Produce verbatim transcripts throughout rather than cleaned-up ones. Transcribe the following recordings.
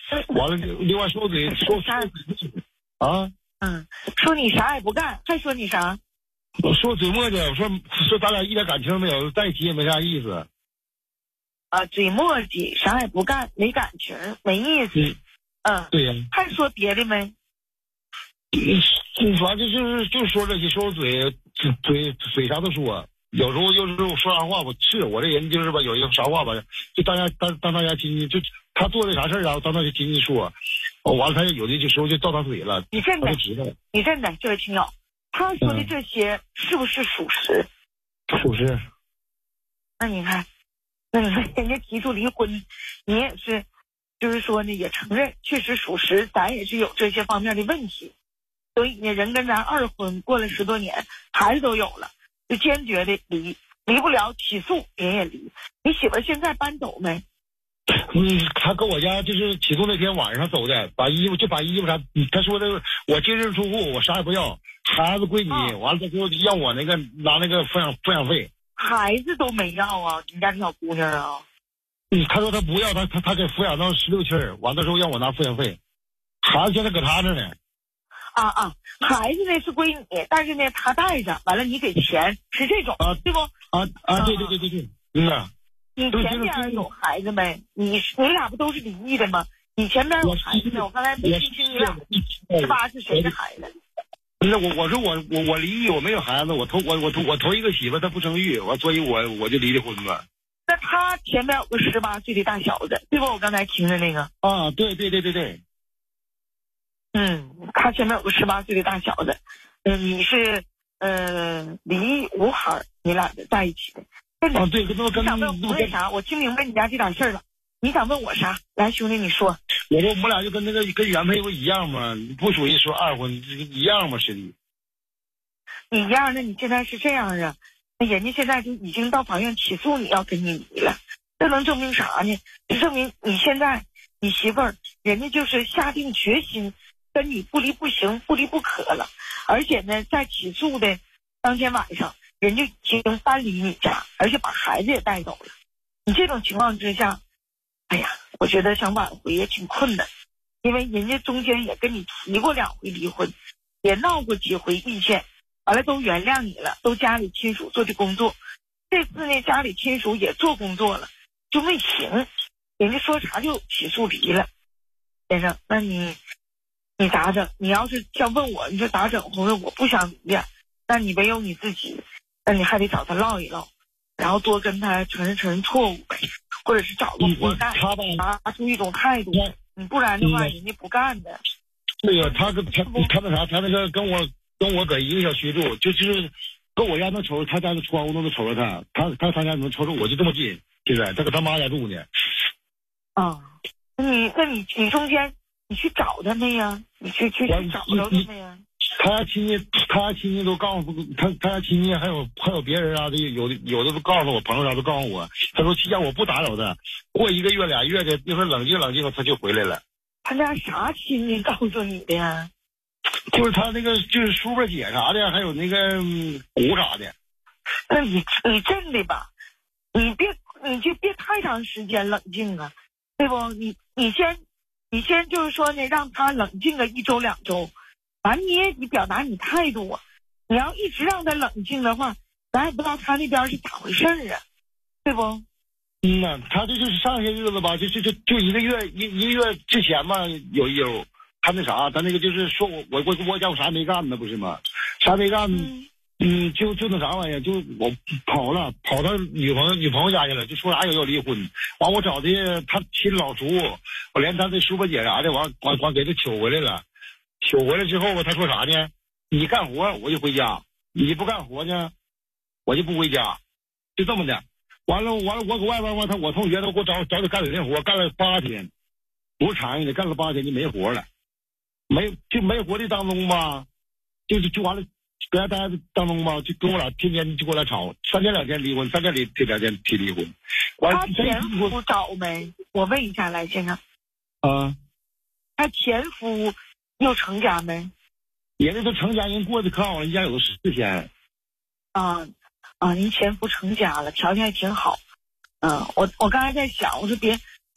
完了另外说嘴说啥啊， 嗯，说你啥也不干，还说你啥？ 我说嘴磨叽，我说说咱俩一点感情没有，在一起也没啥意思。 啊，嘴磨叽，啥也不干，没感情，没意思。 嗯， 嗯， 对呀、 还说别的没？ 嗯，反正就是就是说这些，说我嘴嘴嘴啥都说。有时候就是说啥话，我是我这人就是吧，有一个啥话吧，就当家当当大家亲戚，就他做的啥事儿啊，当大家亲戚说，哦，完了他有的时候就照他嘴了， 你真的他就知道。 你真的这位亲友，他说的这些是不是属实？ 属实。 那你看，那你看人家提出离婚，你也是，就是说呢，也承认确实属实，咱也是有这些方面的问题，所以呢，人跟咱二婚过了十多年，孩子都有了。就坚决的离，离不了起诉人也离。你媳妇儿现在搬走没？ 嗯，他搁我家就是起诉那天晚上走的，把衣服就把衣服啥，他说的我净身出户，我啥也不要，孩子归你， 哦、 完了他说要我那个拿那个抚养抚养费， 孩子都没要啊，你家这小姑娘啊。 嗯，他说他不要，他他他给抚养到十六七儿，完了之后要我拿抚养费，孩子现在搁他这呢。 啊啊，孩子呢是归你，但是呢他带着，完了你给钱，是这种， 啊， 对不？ 啊啊，对对对对对，嗯啊。 你前边有孩子没？你你俩不都是离异的吗？你前边有孩子没？我刚才没听清你俩十八是谁的孩子？ 不是我，我说我我我离异，我没有孩子，我头我我头我头一个媳妇她不生育，我所以我我就离的婚了。 那他前面有个十八岁的大小子，对不？我刚才听的那个。 啊，对对对对对。 嗯，他前面有个十八岁的大小子，嗯，你是呃离异无孩，你俩在一起的。 啊，对，跟你想问我为啥？我听明白你家这点事儿了。你想问我啥？来，兄弟，你说。 我说我们俩就跟那个跟原配不一样吗？不属于说二婚一样吗？师弟。 你一样，那你现在是这样啊？那人家现在就已经到法院起诉你要跟你离了，这能证明啥呢？就证明你现在你媳妇儿人家就是下定决心跟你不离不行，不离不可了。而且呢，在起诉的当天晚上，人家已经搬离你家，而且把孩子也带走了。你这种情况之下，哎呀，我觉得想挽回也挺困难，因为人家中间也跟你提过两回离婚，也闹过几回意见，完了都原谅你了，都家里亲属做的工作。这次呢，家里亲属也做工作了，就没行，人家说啥就起诉离了。先生，那你你咋整？你要是想问我，你说咋整？我说我不想离呀，那你唯有你自己，那你还得找他唠一唠，然后多跟他承认承认错误呗，或者是找个活干，拿出一种态度，你不然的话，人家不干的。 对呀，他跟他他那啥，他那个跟我跟我搁一个小区住，就就是跟我家能瞅着他家的窗户都能瞅着他，他他他家能瞅着我，就这么近。现在他搁他妈家住呢。 啊，那你那你你中间你去找他没呀？你去去去找着他没呀？ 他家亲戚，他家亲戚都告诉他，他家亲戚还有还有别人啊，有的有的都告诉我朋友啥都告诉我，他说要我不打扰他，过一个月俩月的，一会儿冷静冷静他就回来了。 他家啥亲戚告诉你的呀？ 就是他那个就是叔伯姐啥的，还有那个姑啥的。 那你你真的吧？你别你就别太长时间冷静啊，对不？你你先你先就是说呢，让他冷静个一周两周。完你也得表达你态度啊！你要一直让他冷静的话，咱也不知道他那边是咋回事儿啊，对不？ 嗯呐，他这就是上些日子吧，就就就就一个月一一个月之前嘛，有有他那啥，他那个就是说我我我我家我啥没干呢，不是吗？啥没干，嗯，嗯就就那啥玩意儿，就我跑了，跑到女朋友女朋友家去了，就说啥要要离婚。完我找的他亲老叔，我连他的叔伯姐啥的，完完完给他求回来了。取回来之后吧，他说啥呢？你干活我就回家，你不干活呢，我就不回家，就这么的。完了完了，我搁外边嘛，他我同学都给我找找点干点活，干了八天，不是长的，干了八天就没活了，没就没活的当中吧，就就就完了，搁家待着当中吧，就跟我俩天天就跟我俩吵，三天两天离婚，三天离天两天提离婚。 他前夫找没？我问一下来，先生。 啊， 他前夫又成家没？ 人家都成家，人过得可好了，人家有个四天。 啊啊，您前夫成家了，条件也挺好。嗯、啊，我我刚才在想，我说别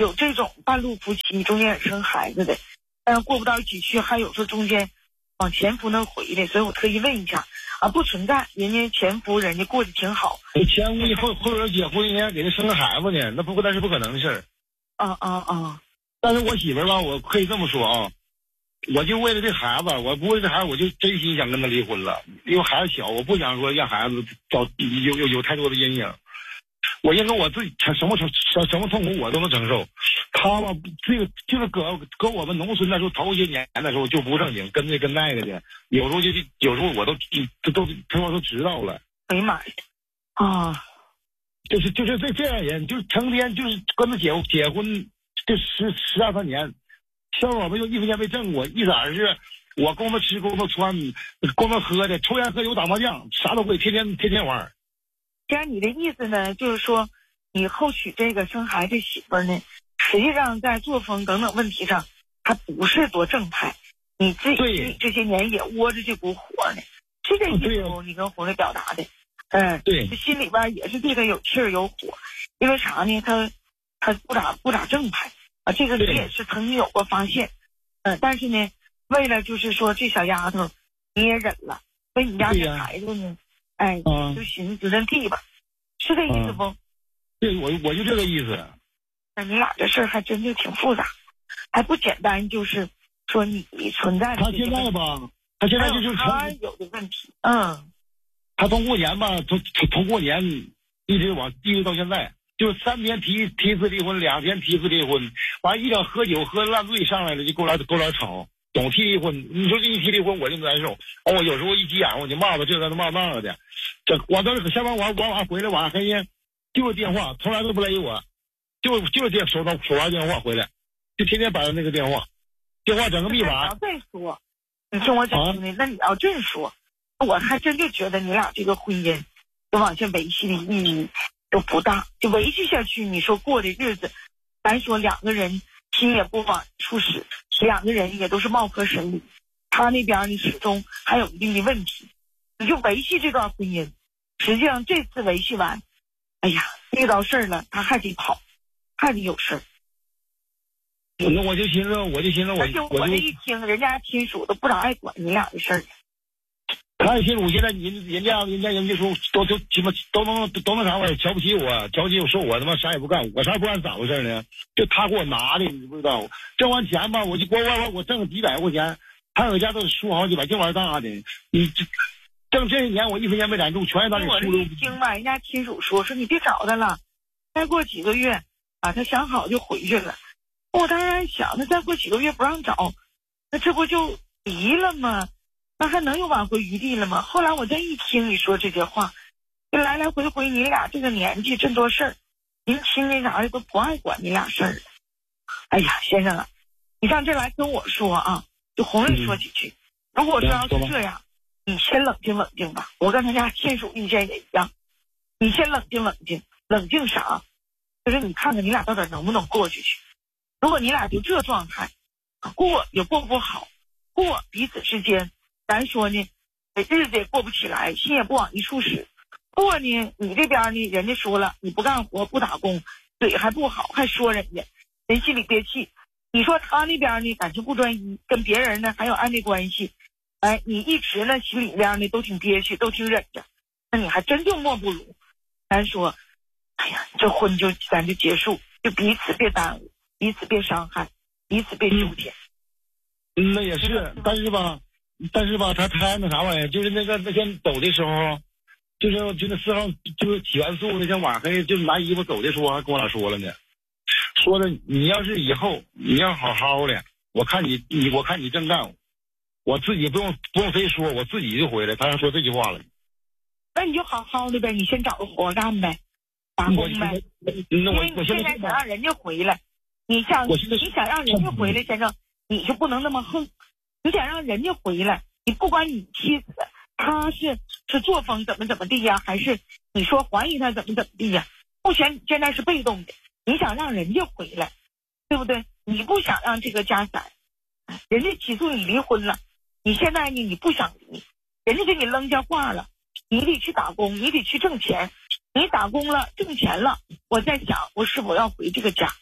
有这种半路夫妻，中间也生孩子的，但是过不到一起去，还有说中间往前夫那回来，所以我特意问一下啊，不存在，人家前夫人家过得挺好， 前夫以后或者结婚人家给他生个孩子呢，那不那是不可能的事儿。 啊啊啊！ 但是我媳妇儿吧，我可以这么说啊，我就为了这孩子，我不为了这孩子，我就真心想跟他离婚了，因为孩子小，我不想说让孩子遭有有有太多的阴影。我认为我自己什么什什么痛苦我都能承受，他吧这个就是搁搁我们农村那时候头些年的时候就不正经，跟这跟那个的，有时候就有时候我都都都他们都知道了。 哎呀妈呀！啊， 就是就是这这样人，就是成天就是跟他结结婚这十十二三年，像我们就一分钱没挣过，一点是我供他吃供他穿供他喝的，抽烟喝酒打麻将啥都会，天天天天玩。 既然你的意思呢，就是说你后娶这个生孩子媳妇儿呢，实际上在作风等等问题上，他不是多正派，你自己这些年也窝着这股火呢，是这意思你跟红瑞表达的。嗯， 对， 心里边也是对他有气儿有火，因为啥呢？他他不咋不咋正派啊，这个你也是曾经有过发现。嗯，但是呢，为了就是说这小丫头你也忍了，为你家这孩子呢，哎， 嗯、 就寻思知认地吧，是这意思不？ 对，我我就这个意思。 那你俩这事儿还真就挺复杂，还不简单，就是说你存在的。 他现在吧，他现在就是他有的问题，嗯。 他从过年吧，从从从过年一直往一直到现在，就是三天提提一次离婚，两天提一次离婚，完一整喝酒喝烂醉上来了就跟我俩跟我俩吵，总提离婚。你说这一提离婚我就难受，哦，我有时候一急眼我就骂他这个骂那个的，这我这下班完往晚回来晚上黑夜就是电话，从来都不勒我，就就是电手上手玩电话回来，就天天摆着那个电话，电话整个密码。 你要这说，你听我讲呢、啊，那你要这说。我还真就觉得你俩这个婚姻就往下维系的意义都不大，就维系下去，你说过的日子，咱说两个人心也不往处使，两个人也都是貌合神离，他那边呢始终还有一定的问题，你就维系这段婚姻，实际上这次维系完，哎呀，遇到事儿了他还得跑，还得有事儿。 那我就寻思，我就寻思我， 而且我这一听，人家亲属都不咋爱管你俩的事儿。 他亲属现在人人家人家人家说都都鸡巴都能都能啥玩意儿，瞧不起我，瞧不起我，说我他妈啥也不干，我啥也不干咋回事呢？就他给我拿的，你不知道，挣完钱吧，我就我我我我挣几百块钱，他搁家都输好几百，净玩大的。你这挣这些年我一分钱没攒住，全让他给输了。 我一听吧，人家亲属说说你别找他了，再过几个月啊，他想好就回去了。我当然想，那再过几个月不让找，那这不就离了吗？那还能有挽回余地了吗？后来我再一听你说这些话，就来来回回你俩这个年纪这么多事儿，年轻人啥的都不爱管你俩事儿。哎呀，先生啊，你上这来跟我说啊，就红瑞说几句。如果说要是这样，你先冷静冷静吧。我跟他家亲属意见也一样，你先冷静冷静，冷静啥？就是你看看你俩到底能不能过去去。如果你俩就这状态，过也过不好，过彼此之间。咱说呢，日子也过不起来，心也不往一处使。过呢，你这边呢，人家说了，你不干活不打工，嘴还不好，还说人家，人心里憋气。你说他那边呢，感情不专一，跟别人呢还有暧昧关系，哎，你一直呢心里边呢都挺憋屈，都挺忍着，那你还真就莫不如，咱说，哎呀，这婚就咱就结束，就彼此别耽误，彼此别伤害，彼此别纠结。 嗯，那也是，但是吧。但是吧，他他那啥玩意儿，就是那个那天走的时候，就是就那四号就是起完素那天晚上黑，就是拿衣服走的时候，还跟我俩说了呢，说的你要是以后你要好好的，我看你你我看你正干，我自己不用不用非说，我自己就回来。他还说这句话了。 那你就好好的呗，你先找个活干呗，打工呗。因为你现在想让人家回来，你想你想让人家回来，先生，你就不能那么横。你想让人家回来，你不管你妻子她是是作风怎么怎么地呀，还是你说怀疑她怎么怎么地呀？目前你现在是被动的，你想让人家回来，对不对？你不想让这个家散，人家起诉你离婚了，你现在呢你不想离，人家给你扔下话了，你得去打工，你得去挣钱，你打工了挣钱了，我在想我是否要回这个家，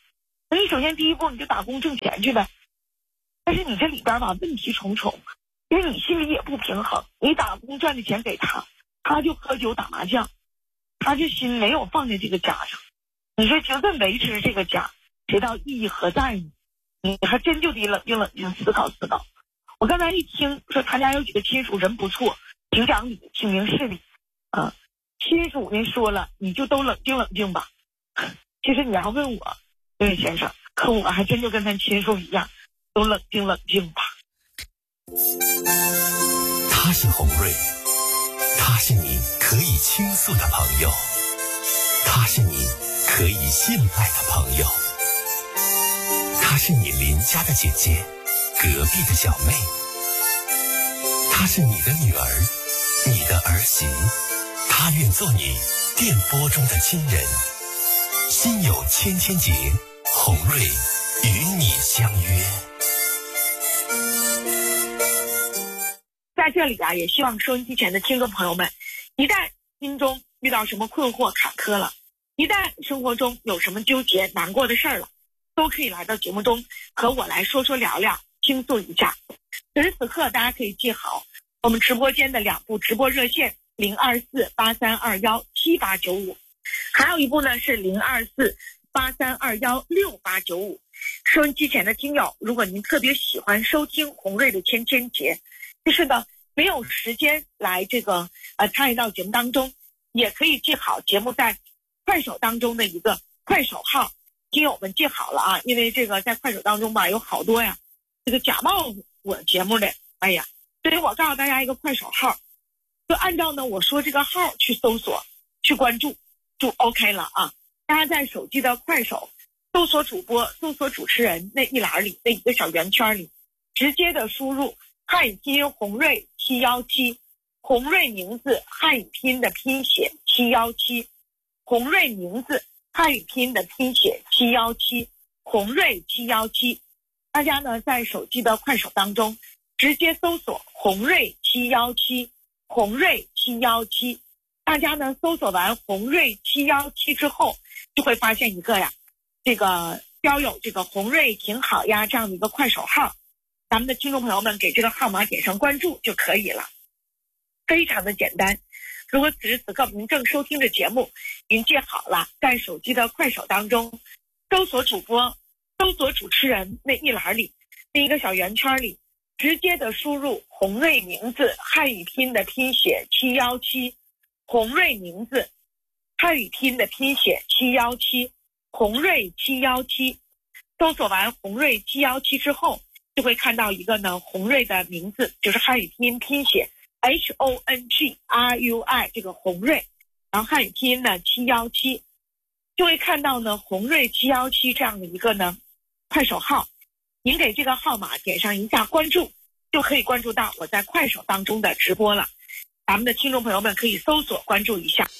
那你首先第一步你就打工挣钱去呗。但是你这里边吧问题重重，因为你心里也不平衡，你打工赚的钱给他，他就喝酒打麻将，他这心没有放在这个家上。你说就算维持这个家，谁道意义何在呢？你还真就得冷静冷静思考思考。我刚才一听说他家有几个亲属人不错，挺讲理挺明事理啊，亲属呢说了你就都冷静冷静吧。其实你要问我这位先生，可我还真就跟咱亲属一样，都冷静冷静吧。 他是洪瑞，他是你可以倾诉的朋友，他是你可以信赖的朋友，他是你邻家的姐姐，隔壁的小妹，她是你的女儿，你的儿媳，她愿做你电波中的亲人。心有千千结，洪瑞与你相约。 在这里啊，也希望收音机前的听众朋友们，一旦心中遇到什么困惑坎坷了，一旦生活中有什么纠结难过的事儿了，都可以来到节目中和我来说说聊聊，倾诉一下。此时此刻大家可以记好我们直播间的两部直播热线零二四八三二幺七八九五，还有一部呢是零二四八三二幺六八九五。收音机前的听友，如果您特别喜欢收听洪瑞的千千结，就是呢没有时间来这个呃参与到节目当中，也可以记好节目在快手当中的一个快手号，听友们记好了啊，因为这个在快手当中吧有好多呀这个假冒我节目的，哎呀，所以我告诉大家一个快手号，就按照呢我说这个号去搜索去关注就 OK 了啊。大家在手机的快手搜索主播搜索主持人那一栏里那一个小圆圈里，直接的输入汉语拼音洪瑞七一七，洪瑞名字汉语拼音的拼写七一七，洪瑞名字汉语拼音的拼写七一七，洪瑞七一七。大家呢在手机的快手当中直接搜索洪瑞七一七，洪瑞七一七。大家呢搜索完洪瑞七一七之后，就会发现一个呀这个标有这个洪瑞挺好呀这样的一个快手号，咱们的听众朋友们给这个号码点上关注就可以了，非常的简单。如果此时此刻您正收听着节目，您记好了，在手机的快手当中搜索主播搜索主持人那一栏里那一个小圆圈里，直接的输入洪瑞名字汉语拼的拼写七一七，洪瑞名字汉语拼的拼写七一七，洪瑞七一七。搜索完洪瑞七一七之后，就会看到一个呢洪瑞的名字，就是汉语拼音拼写 H O N G R U I 这个洪瑞，然后汉语拼音呢七一七，就会看到呢洪瑞七一七这样的一个呢快手号。您给这个号码点上一下关注，就可以关注到我在快手当中的直播了。咱们的听众朋友们可以搜索关注一下。